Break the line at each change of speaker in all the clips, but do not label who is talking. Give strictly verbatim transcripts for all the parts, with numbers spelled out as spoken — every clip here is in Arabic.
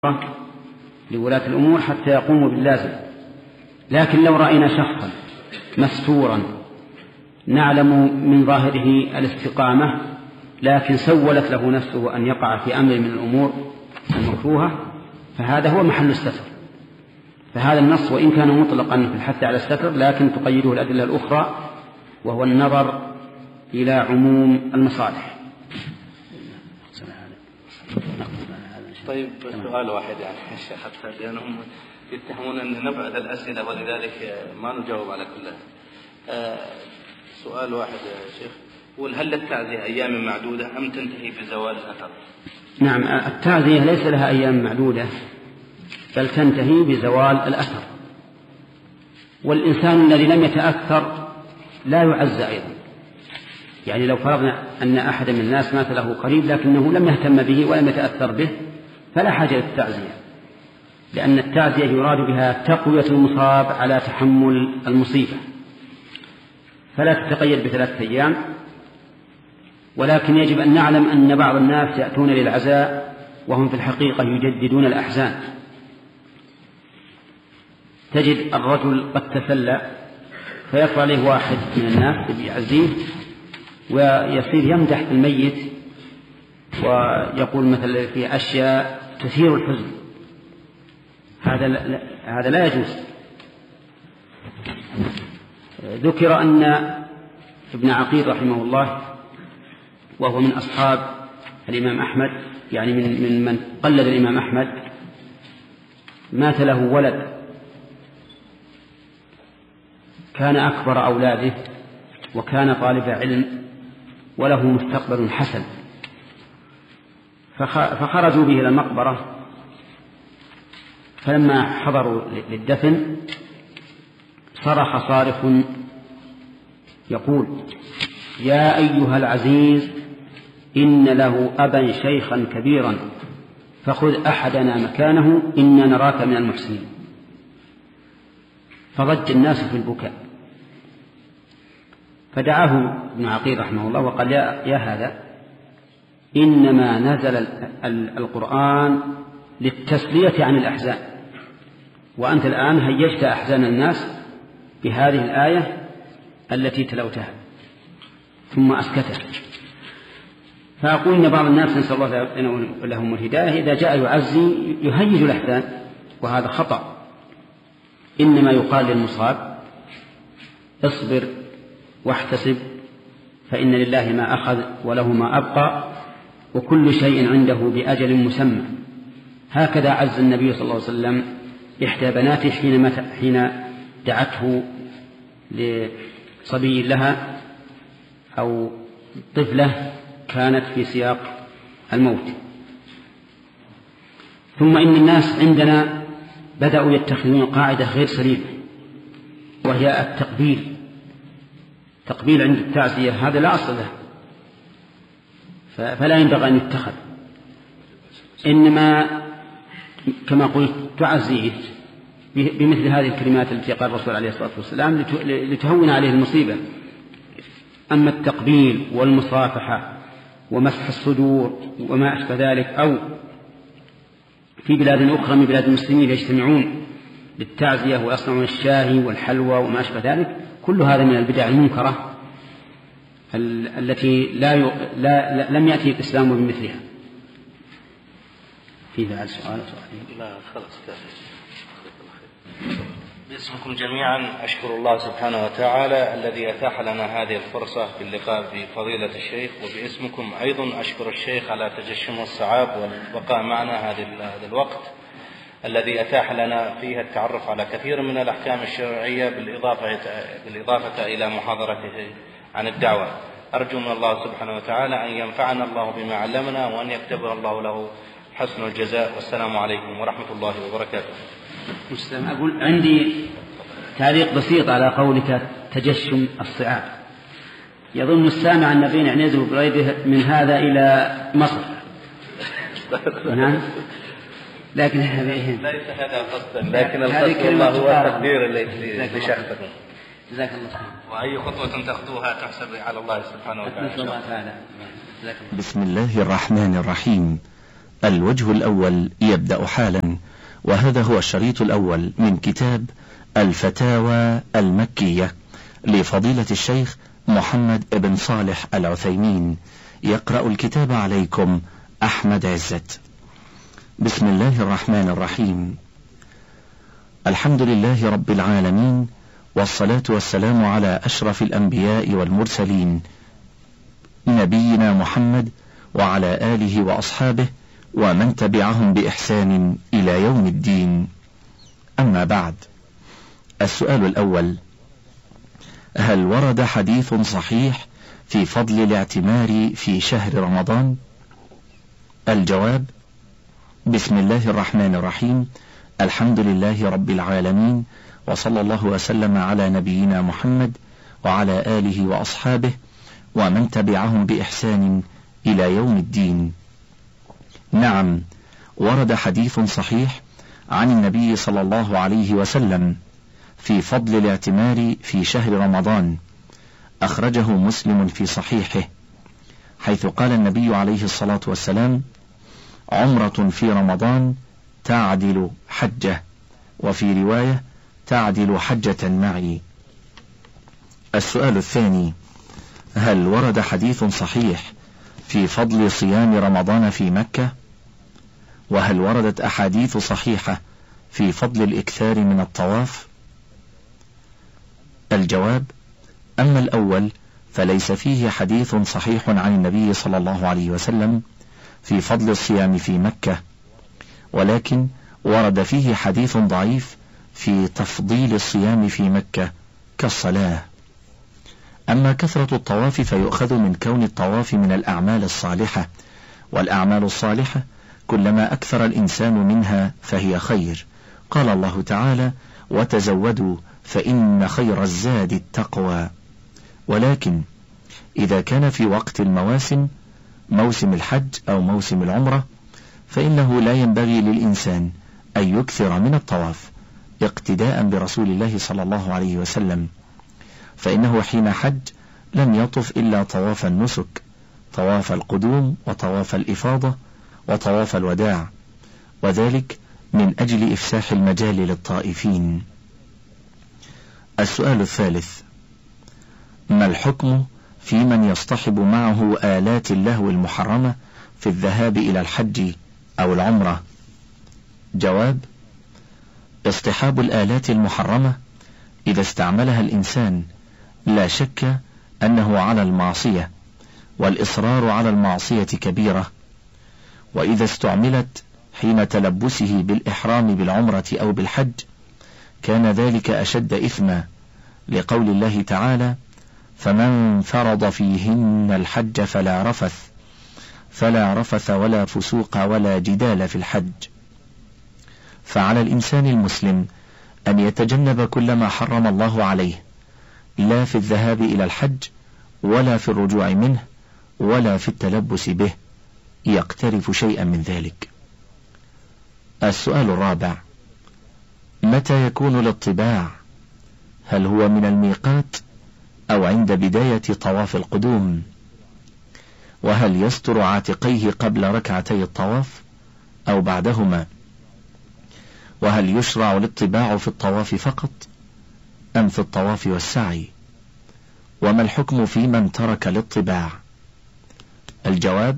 لولاة الأمور حتى يقوموا باللازم. لكن لو رأينا شخصا مستورا نعلم من ظاهره الاستقامة لكن سولت له نفسه أن يقع في أمر من الأمور المكروهة فهذا هو محل الستر. فهذا النص وإن كان مطلقا في الحث على الستر لكن تقيده الأدلة الأخرى وهو النظر إلى عموم المصالح.
طيب سؤال واحد يعني حتى لأنهم يتهمون أن نبعد الأسئلة ولذلك ما نجاوب على كلها. آه سؤال واحد يا شيخ، قول هل التعزية أيام معدودة أم تنتهي بزوال الأثر؟
نعم، التعزية ليس لها أيام معدودة بل تنتهي بزوال الأثر، والإنسان الذي لم يتأثر لا يعز أيضا. يعني لو فرضنا أن أحد من الناس مات له قريب لكنه لم يهتم به ولم يتأثر به فلا حاجة للتعزية، لأن التعزية يراد بها تقوية المصاب على تحمل المصيبة، فلا تتقيد بثلاثة أيام. ولكن يجب أن نعلم أن بعض الناس يأتون للعزاء وهم في الحقيقة يجددون الأحزان. تجد الرجل قد تسلى فيطلع له واحد من الناس يعزيه ويصير يمدح الميت ويقول مثلا في أشياء تثير الحزن. هذا لا, هذا لا يجوز. ذكر أن ابن عقيل رحمه الله وهو من أصحاب الإمام أحمد، يعني من, من من قلد الإمام أحمد، مات له ولد كان أكبر أولاده وكان طالب علم وله مستقبل حسن، فخرجوا به إلى المقبرة، فلما حضروا للدفن صرخ صارخ يقول: يا أيها العزيز إن له أبا شيخا كبيرا فخذ أحدنا مكانه إنا نراك من المحسنين. فضج الناس في البكاء، فدعاه ابن عقيل رحمه الله وقال: يا, يا هذا إنما نزل القرآن للتسلية عن الأحزان، وأنت الآن هيجت أحزان الناس بهذه الآية التي تلوتها. ثم أسكته. فأقول إن بعض الناس نسأل الله لهم الهداية إذا جاء يعزي يهيج الأحزان، وهذا خطأ. إنما يقال للمصاب: اصبر واحتسب فإن لله ما أخذ وله ما أبقى وكل شيء عنده بأجل مسمى. هكذا عز النبي صلى الله عليه وسلم إحدى بناته حين, حين دعته لصبي لها أو طفلة كانت في سياق الموت. ثم إن الناس عندنا بدأوا يتخذون قاعدة غير سليمة، وهي التقبيل. تقبيل عند التعزية هذا لا أصل له، فلا ينبغي أن يتخذ. إنما كما قلت تعزيه بمثل هذه الكلمات التي قال الرسول عليه الصلاة والسلام لتهون عليه المصيبة. أما التقبيل والمصافحة ومسح الصدور وما أشبه ذلك، أو في بلاد أخرى من بلاد المسلمين يجتمعون للتعزية ويصنعون الشاهي والحلوى وما أشبه ذلك، كل هذا من البدع المنكرة التي لا, ي... لا... لا لم يأتي الإسلام بمثلها. في ذلك سؤال سؤالين؟
لا خلاص كافي. باسمكم جميعا أشكر الله سبحانه وتعالى الذي أتاح لنا هذه الفرصة في اللقاء بفضيلة الشيخ، وباسمكم أيضا أشكر الشيخ على تجشم الصعاب والبقاء معنا هذا الوقت الذي أتاح لنا فيه التعرف على كثير من الأحكام الشرعية بالإضافة, بالإضافة إلى محاضرته عن الدعوة. أرجو من الله سبحانه وتعالى أن ينفعنا الله بما علمنا وأن يكتبر الله له حسن الجزاء. والسلام عليكم ورحمة الله وبركاته.
أقول عندي تعليق بسيط على قولك تجشم الصعاب. يظن السامع أن بين عنيزه وبريده من هذا إلى مصر. نعم، لكن
ليس هذا قصدا، لكن القصد والله هو التقدير لشخصكم.
جزاك الله خير.
وأي خطوة تأخذوها تحسب على الله سبحانه وتعالى.
بسم الله الرحمن الرحيم. الوجه الأول يبدأ حالا، وهذا هو الشريط الأول من كتاب الفتاوى المكية لفضيلة الشيخ محمد بن صالح العثيمين. يقرأ الكتاب عليكم أحمد عزت. بسم الله الرحمن الرحيم. الحمد لله رب العالمين، والصلاة والسلام على أشرف الأنبياء والمرسلين، نبينا محمد وعلى آله وأصحابه ومن تبعهم بإحسان إلى يوم الدين. أما بعد، السؤال الأول: هل ورد حديث صحيح في فضل الاعتمار في شهر رمضان؟ الجواب: بسم الله الرحمن الرحيم، الحمد لله رب العالمين، وصلى الله وسلم على نبينا محمد وعلى آله وأصحابه ومن تبعهم بإحسان إلى يوم الدين. نعم، ورد حديث صحيح عن النبي صلى الله عليه وسلم في فضل الاعتمار في شهر رمضان، أخرجه مسلم في صحيحه، حيث قال النبي عليه الصلاة والسلام: عمرة في رمضان تعدل حجة، وفي رواية تعدل حجة معي. السؤال الثاني: هل ورد حديث صحيح في فضل صيام رمضان في مكة؟ وهل وردت أحاديث صحيحة في فضل الإكثار من الطواف؟ الجواب: أما الأول فليس فيه حديث صحيح عن النبي صلى الله عليه وسلم في فضل الصيام في مكة، ولكن ورد فيه حديث ضعيف في تفضيل الصيام في مكة كالصلاة. أما كثرة الطواف فيؤخذ من كون الطواف من الأعمال الصالحة، والأعمال الصالحة كلما أكثر الإنسان منها فهي خير. قال الله تعالى: وتزودوا فإن خير الزاد التقوى. ولكن إذا كان في وقت المواسم، موسم الحج أو موسم العمرة، فإنه لا ينبغي للإنسان أن يكثر من الطواف اقتداء برسول الله صلى الله عليه وسلم، فإنه حين حج لم يطف إلا طواف النسك، طواف القدوم وطواف الإفاضة وطواف الوداع، وذلك من أجل إفساح المجال للطائفين. السؤال الثالث: ما الحكم في من يصطحب معه آلات اللهو المحرمة في الذهاب إلى الحج أو العمرة؟ جواب: اصطحاب الآلات المحرمة إذا استعملها الإنسان لا شك أنه على المعصية، والإصرار على المعصية كبيرة، وإذا استعملت حين تلبسه بالإحرام بالعمرة أو بالحج كان ذلك أشد إثما، لقول الله تعالى: فمن فرض فيهن الحج فلا رفث فلا رفث ولا فسوق ولا جدال في الحج. فعلى الإنسان المسلم أن يتجنب كل ما حرم الله عليه، لا في الذهاب إلى الحج ولا في الرجوع منه ولا في التلبس به، يقترف شيئا من ذلك. السؤال الرابع: متى يكون الاطباع؟ هل هو من الميقات أو عند بداية طواف القدوم؟ وهل يستر عاتقيه قبل ركعتي الطواف أو بعدهما؟ وهل يشرع الاطباع في الطواف فقط أم في الطواف والسعي؟ وما الحكم في من ترك الاطباع؟ الجواب: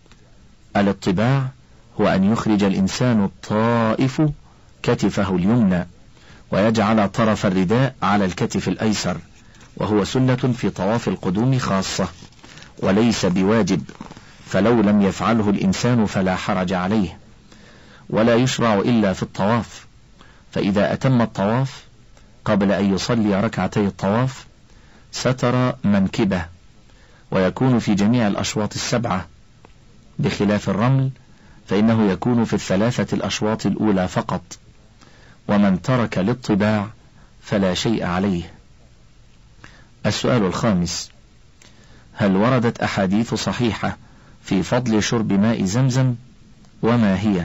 الاطباع هو أن يخرج الإنسان الطائف كتفه اليمنى ويجعل طرف الرداء على الكتف الأيسر، وهو سنة في طواف القدوم خاصة وليس بواجب، فلو لم يفعله الإنسان فلا حرج عليه، ولا يشرع إلا في الطواف. فإذا أتم الطواف قبل أن يصلي ركعتي الطواف ستر منكبه، ويكون في جميع الأشواط السبعة، بخلاف الرمل فإنه يكون في الثلاثة الأشواط الأولى فقط. ومن ترك الاطباع فلا شيء عليه. السؤال الخامس: هل وردت أحاديث صحيحة في فضل شرب ماء زمزم؟ وما هي؟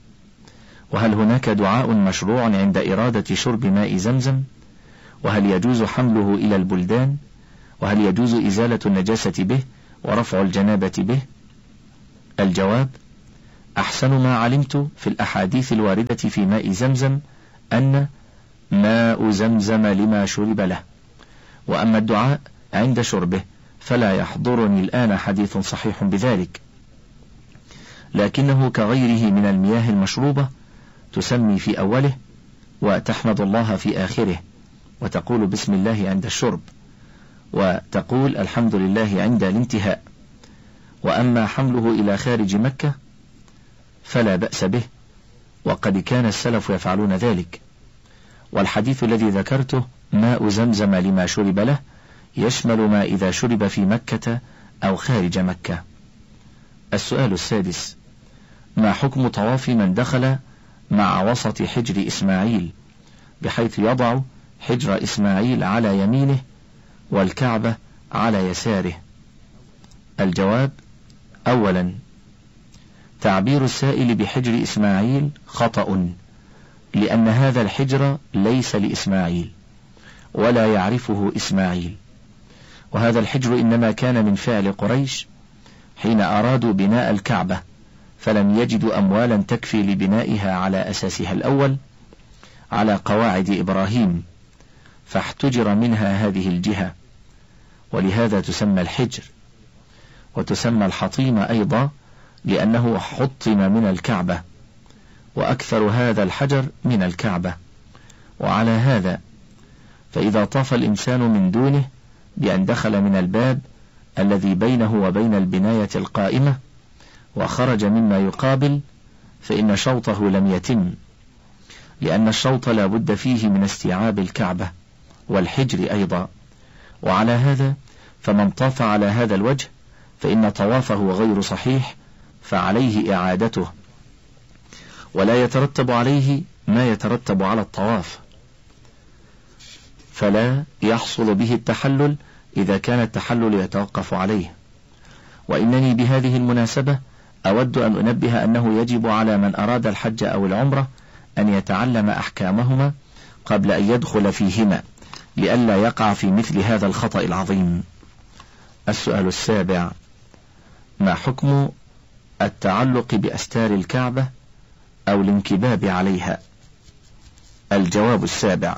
وهل هناك دعاء مشروع عند إرادة شرب ماء زمزم؟ وهل يجوز حمله إلى البلدان؟ وهل يجوز إزالة النجاسة به ورفع الجنابة به؟ الجواب: أحسن ما علمت في الأحاديث الواردة في ماء زمزم أن ماء زمزم لما شرب له، وأما الدعاء عند شربه فلا يحضرني الآن حديث صحيح بذلك، لكنه كغيره من المياه المشروبة تسمي في أوله وتحمد الله في آخره، وتقول بسم الله عند الشرب، وتقول الحمد لله عند الانتهاء. وأما حمله إلى خارج مكة فلا بأس به، وقد كان السلف يفعلون ذلك. والحديث الذي ذكرته ماء زمزم لما شرب له يشمل ما إذا شرب في مكة أو خارج مكة. السؤال السادس: ما حكم طواف من دخل مع وسط حجر إسماعيل بحيث يضع حجر إسماعيل على يمينه والكعبة على يساره؟ الجواب: أولا، تعبير السائل بحجر إسماعيل خطأ، لأن هذا الحجر ليس لإسماعيل ولا يعرفه إسماعيل، وهذا الحجر إنما كان من فعل قريش حين أرادوا بناء الكعبة فلم يجدوا أموالا تكفي لبنائها على أساسها الأول على قواعد إبراهيم، فاحتجر منها هذه الجهة، ولهذا تسمى الحجر. وتسمى الحطيمة أيضا لأنه حطم من الكعبة، وأكثر هذا الحجر من الكعبة. وعلى هذا فإذا طاف الإنسان من دونه بأن دخل من الباب الذي بينه وبين البناية القائمة وخرج مما يقابل فإن شوطه لم يتم، لأن الشوط لا بد فيه من استيعاب الكعبة والحجر أيضا. وعلى هذا فمن طاف على هذا الوجه فإن طوافه غير صحيح، فعليه إعادته، ولا يترتب عليه ما يترتب على الطواف، فلا يحصل به التحلل إذا كان التحلل يتوقف عليه. وإنني بهذه المناسبة أود أن أنبه أنه يجب على من أراد الحج أو العمرة أن يتعلم أحكامهما قبل أن يدخل فيهما لئلا يقع في مثل هذا الخطأ العظيم. السؤال السابع: ما حكم التعلق بأستار الكعبة أو الانكباب عليها؟ الجواب السابع: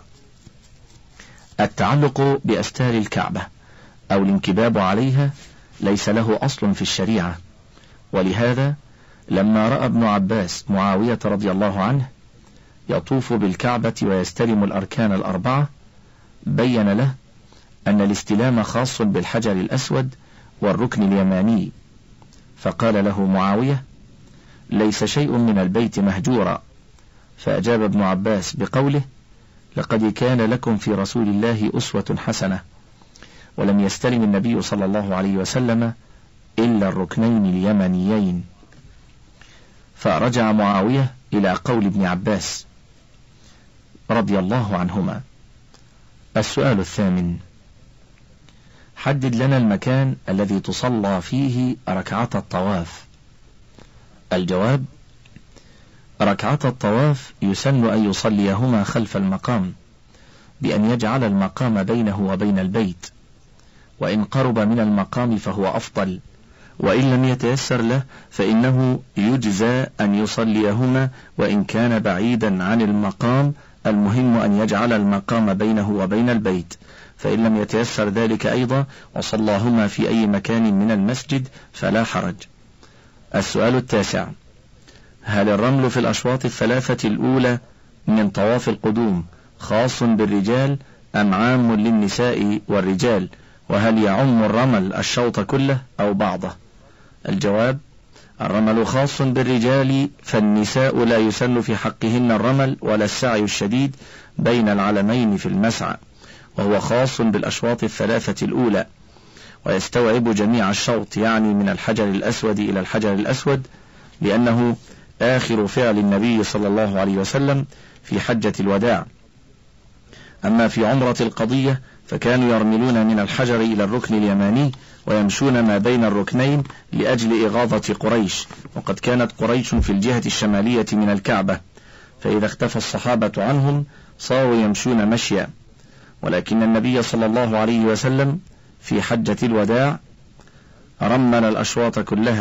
التعلق بأستار الكعبة أو الانكباب عليها ليس له أصل في الشريعة، ولهذا لما رأى ابن عباس معاوية رضي الله عنه يطوف بالكعبة ويستلم الأركان الأربعة بين له أن الاستلام خاص بالحجر الأسود والركن اليماني، فقال له معاوية: ليس شيء من البيت مهجورا. فأجاب ابن عباس بقوله: لقد كان لكم في رسول الله أسوة حسنة، ولم يستلم النبي صلى الله عليه وسلم إلا الركنين اليمنيين. فرجع معاوية إلى قول ابن عباس رضي الله عنهما. السؤال الثامن: حدد لنا المكان الذي تصلى فيه ركعة الطواف. الجواب: ركعة الطواف يسن أن يصليهما خلف المقام بأن يجعل المقام بينه وبين البيت، وإن قرب من المقام فهو أفضل، وإن لم يتيسر له فإنه يجزى أن يصليهما وإن كان بعيدا عن المقام، المهم أن يجعل المقام بينه وبين البيت، فإن لم يتيسر ذلك أيضا وصلاهما في أي مكان من المسجد فلا حرج. السؤال التاسع: هل الرمل في الأشواط الثلاثة الأولى من طواف القدوم خاص بالرجال أم عام للنساء والرجال؟ وهل يعم الرمل الشوط كله أو بعضه؟ الجواب: الرمل خاص بالرجال، فالنساء لا يسن في حقهن الرمل ولا السعي الشديد بين العلمين في المسعى، وهو خاص بالأشواط الثلاثة الأولى، ويستوعب جميع الشوط، يعني من الحجر الأسود إلى الحجر الأسود، لأنه آخر فعل النبي صلى الله عليه وسلم في حجة الوداع. أما في عمرة القضية فكانوا يرملون من الحجر إلى الركن اليماني ويمشون ما بين الركنين لأجل إغاظة قريش، وقد كانت قريش في الجهة الشمالية من الكعبة، فإذا اختفى الصحابة عنهم صاروا يمشون مشيا. ولكن النبي صلى الله عليه وسلم في حجة الوداع رمل الأشواط كلها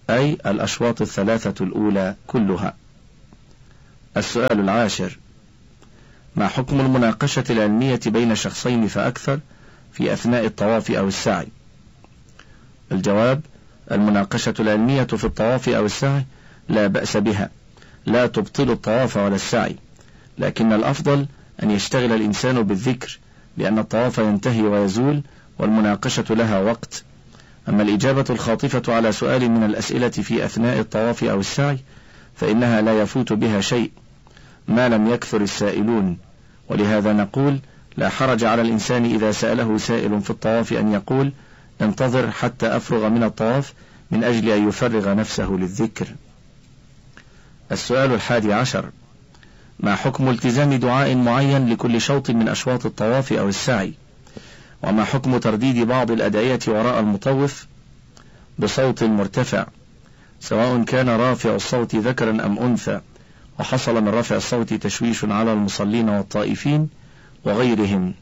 أي الأشواط الثلاثة الأولى كلها. السؤال العاشر: ما حكم المناقشة العلمية بين شخصين فأكثر في أثناء الطواف أو السعي؟ الجواب: المناقشة العلمية في الطواف أو السعي لا بأس بها، لا تبطل الطواف ولا السعي، لكن الأفضل أن يشتغل الإنسان بالذكر، لأن الطواف ينتهي ويزول والمناقشة لها وقت. أما الإجابة الخاطفة على سؤال من الأسئلة في أثناء الطواف أو السعي فإنها لا يفوت بها شيء ما لم يكثر السائلون، ولهذا نقول لا حرج على الإنسان إذا سأله سائل في الطواف أن يقول: انتظر حتى أفرغ من الطواف، من أجل أن يفرغ نفسه للذكر. السؤال الحادي عشر: ما حكم التزام دعاء معين لكل شوط من أشواط الطواف أو السعي؟ وما حكم ترديد بعض الأدعية وراء المطوف بصوت مرتفع، سواء كان رافع الصوت ذكرا أم أنثى، وحصل من رفع الصوت تشويش على المصلين والطائفين وغيرهم؟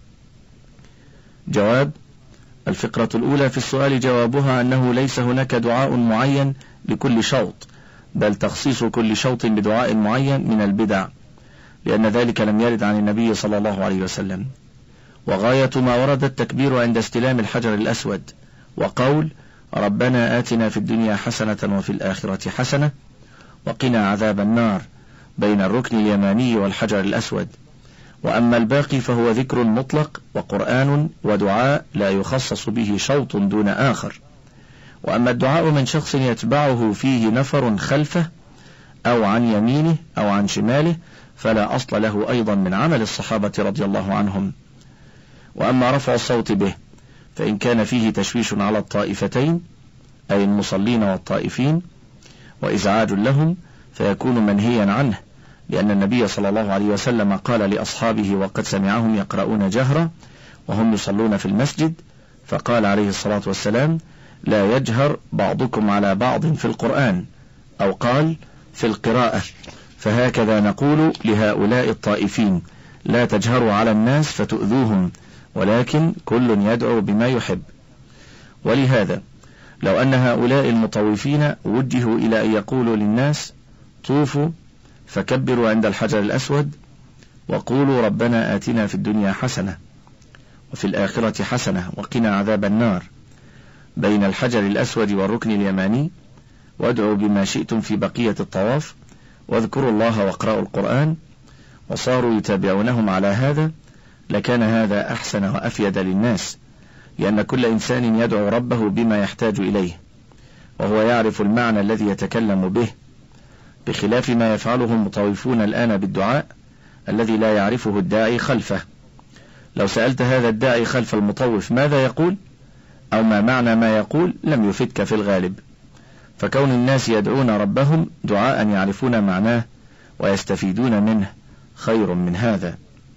جواب: الفقرة الأولى في السؤال جوابها أنه ليس هناك دعاء معين لكل شوط، بل تخصيص كل شوط بدعاء معين من البدع، لأن ذلك لم يرد عن النبي صلى الله عليه وسلم. وغاية ما ورد التكبير عند استلام الحجر الأسود، وقول: ربنا آتنا في الدنيا حسنة وفي الآخرة حسنة وقنا عذاب النار، بين الركن اليماني والحجر الأسود. وأما الباقي فهو ذكر مطلق وقرآن ودعاء لا يخصص به شوط دون آخر. وأما الدعاء من شخص يتبعه فيه نفر خلفه أو عن يمينه أو عن شماله فلا أصل له أيضا من عمل الصحابة رضي الله عنهم. وأما رفع الصوت به فإن كان فيه تشويش على الطائفتين أي المصلين والطائفين وإزعاج لهم فيكون منهيا عنه، لأن النبي صلى الله عليه وسلم قال لأصحابه وقد سمعهم يقرؤون جهرا وهم يصلون في المسجد، فقال عليه الصلاة والسلام: لا يجهر بعضكم على بعض في القرآن، أو قال في القراءة. فهكذا نقول لهؤلاء الطائفين: لا تجهروا على الناس فتؤذوهم، ولكن كل يدعو بما يحب. ولهذا لو أن هؤلاء المطوفين وجهوا إلى أن يقولوا للناس: طوفوا فكبروا عند الحجر الأسود وقولوا ربنا آتنا في الدنيا حسنة وفي الآخرة حسنة وقنا عذاب النار، بين الحجر الأسود والركن اليماني، وادعوا بما شئتم في بقية الطواف، واذكروا الله واقرأوا القرآن، وصاروا يتابعونهم على هذا، لكان هذا أحسن وأفيد للناس، لأن كل إنسان يدعو ربه بما يحتاج إليه، وهو يعرف المعنى الذي يتكلم به، بخلاف ما يفعله المطوفون الآن بالدعاء الذي لا يعرفه الداعي خلفه. لو سألت هذا الداعي خلف المطوف ماذا يقول أو ما معنى ما يقول لم يفدك في الغالب، فكون الناس يدعون ربهم دعاء يعرفون معناه ويستفيدون منه خير من هذا.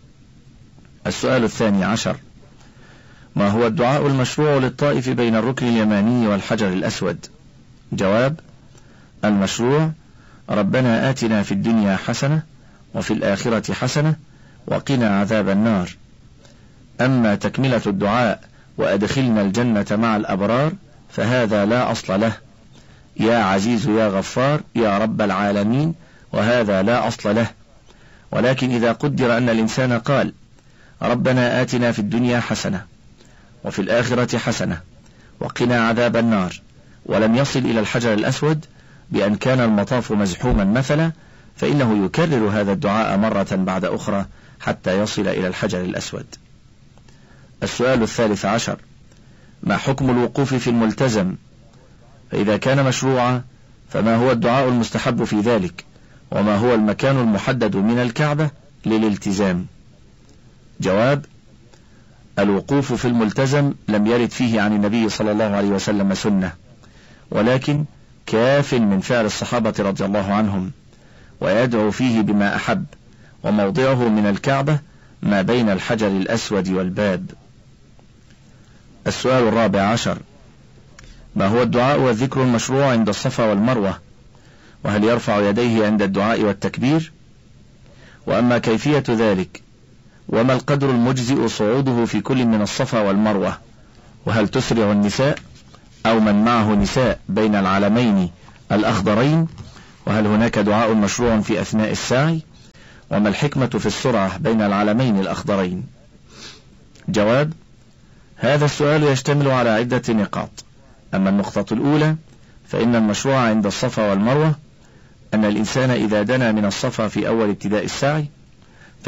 السؤال الثاني عشر: ما هو الدعاء المشروع للطائف بين الركن اليماني والحجر الأسود؟ جواب: المشروع ربنا آتنا في الدنيا حسنة وفي الآخرة حسنة وقنا عذاب النار. أما تكملة الدعاء وأدخلنا الجنة مع الأبرار فهذا لا أصل له، يا عزيز يا غفار يا رب العالمين، وهذا لا أصل له. ولكن إذا قدر أن الإنسان قال ربنا آتنا في الدنيا حسنة وفي الآخرة حسنة وقنا عذاب النار، ولم يصل إلى الحجر الأسود بأن كان المطاف مزحوما مثلا، فإنه يكرر هذا الدعاء مرة بعد أخرى حتى يصل إلى الحجر الأسود. السؤال الثالث عشر: ما حكم الوقوف في الملتزم؟ فإذا كان مشروعا فما هو الدعاء المستحب في ذلك؟ وما هو المكان المحدد من الكعبة للالتزام؟ جواب: الوقوف في الملتزم لم يرد فيه عن النبي صلى الله عليه وسلم سنة، ولكن كاف من فعل الصحابة رضي الله عنهم، ويدعو فيه بما أحب، وموضعه من الكعبة ما بين الحجر الأسود والباب. السؤال الرابع عشر: ما هو الدعاء والذكر المشروع عند الصفا والمروة؟ وهل يرفع يديه عند الدعاء والتكبير؟ وأما كيفية ذلك؟ وما القدر المجزئ صعوده في كل من الصفا والمروة؟ وهل تسرع النساء أو من معه نساء بين العلمين الأخضرين؟ وهل هناك دعاء مشروع في أثناء السعي؟ وما الحكمة في السرعة بين العلمين الأخضرين؟ جواب: هذا السؤال يشتمل على عدة نقاط. أما النقطة الأولى فإن المشروع عند الصفا والمروة أن الإنسان إذا دنا من الصفا في أول ابتداء السعي